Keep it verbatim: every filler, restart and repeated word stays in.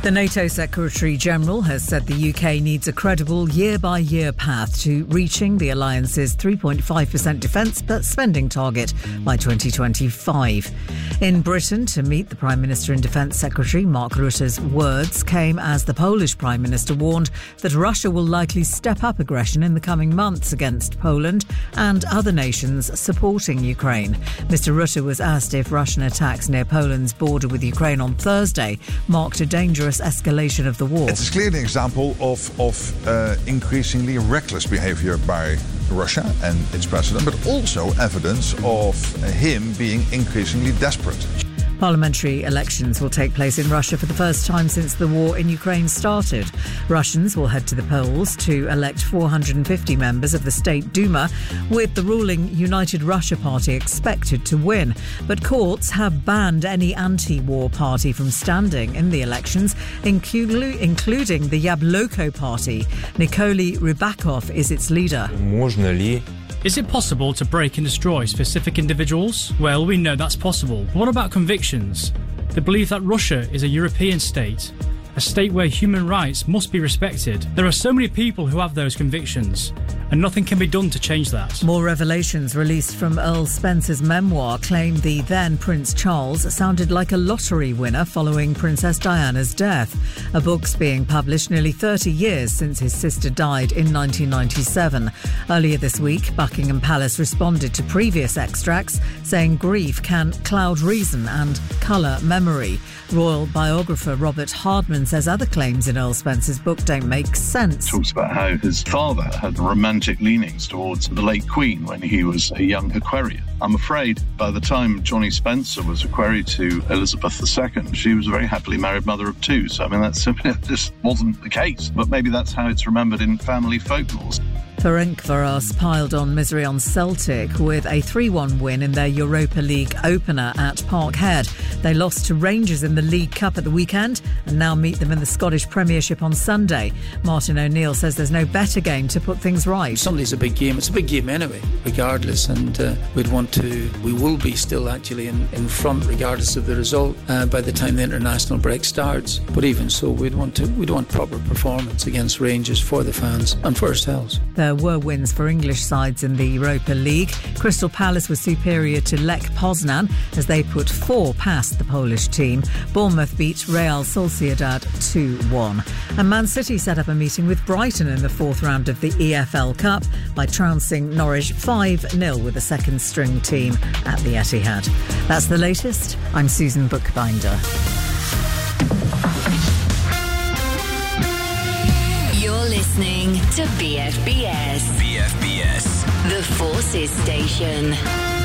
The NATO Secretary-General has said the U K needs a credible year-by-year path to reaching the alliance's three point five percent defence spending target by twenty twenty-five. In Britain, to meet the Prime Minister and Defence Secretary, Mark Rutte's words came as the Polish Prime Minister warned that Russia will likely step up aggression in the coming months against Poland and other nations supporting Ukraine. Mister Rutte was asked if Russian attacks near Poland's border with Ukraine on Thursday marked a dangerous escalation of the war. It is clearly an example of, of uh, increasingly reckless behaviour by Russia and its president, but also evidence of him being increasingly desperate. Parliamentary elections will take place in Russia for the first time since the war in Ukraine started. Russians will head to the polls to elect four hundred fifty members of the State Duma, with the ruling United Russia Party expected to win. But courts have banned any anti-war party from standing in the elections, inclu- including the Yabloko Party. Nikolai Rybakov is its leader. Is it possible to break and destroy specific individuals? Well, we know that's possible. What about convictions? The belief that Russia is a European state, a state where human rights must be respected. There are so many people who have those convictions, and nothing can be done to change that. More revelations released from Earl Spencer's memoir claim the then Prince Charles sounded like a lottery winner following Princess Diana's death. A book's being published nearly thirty years since his sister died in nineteen ninety-seven. Earlier this week, Buckingham Palace responded to previous extracts, saying grief can cloud reason and colour memory. Royal biographer Robert Hardman says other claims in Earl Spencer's book don't make sense. He talks about how his father had romantic leanings towards the late Queen when he was a young equerry. I'm afraid by the time Johnny Spencer was equerry to Elizabeth the Second, she was a very happily married mother of two. So, I mean, that simply just wasn't the case. But maybe that's how it's remembered in family folklore. Ferencváros piled on misery on Celtic with a three one win in their Europa League opener at Parkhead. They lost to Rangers in the League Cup at the weekend and now meet them in the Scottish Premiership on Sunday. Martin O'Neill says there's no better game to put things right. Sunday's a big game. It's a big game anyway, regardless, and uh, we'd want to, we will be still actually in, in front regardless of the result uh, by the time the international break starts. But even so, we'd want to, we'd want proper performance against Rangers for the fans and for ourselves. There were wins for English sides in the Europa League. Crystal Palace was superior to Lech Poznan as they put four past the Polish team. Bournemouth beat Real Sociedad two one. And Man City set up a meeting with Brighton in the fourth round of the E F L Cup by trouncing Norwich five nil with a second string team at the Etihad. That's the latest. I'm Susan Bookbinder. Listening to B F B S. B F B S. The Forces Station.